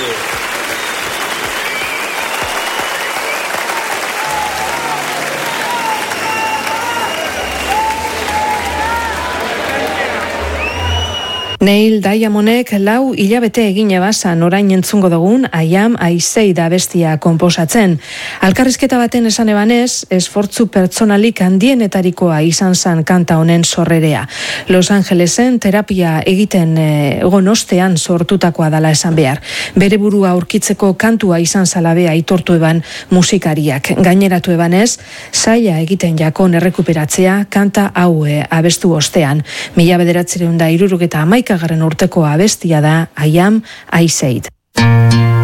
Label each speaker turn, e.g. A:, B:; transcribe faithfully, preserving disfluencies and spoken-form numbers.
A: Neil Diamondek lau hilabete egin ebazan orain entzungo dugun I Am I Say da bestia konposatzen. Alkarrizketa baten esan ebanez, esfortzu pertsonalik handienetarikoa izan zan kanta honen sorrerea. Los Angelesen terapia egiten egon ostean sortutakoa dala esan behar. Bere burua aurkitzeko kantua izan zalabea aitortu eban musikariak. Gaineratu ebanez, zaila egiten jakon errekuperatzea kanta hau abestu ostean. Mila bederatzireun da hirurogeta hamaika garren urteko abestia da I Am I Said.